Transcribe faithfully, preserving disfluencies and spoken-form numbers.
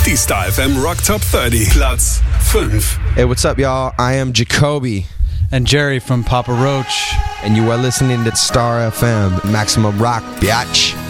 Die Star F M Rock Top thirty. Platz fünf. Hey, what's up, y'all? I am Jacoby. And Jerry from Papa Roach. And you are listening to Star F M. Maximum Rock, biatch.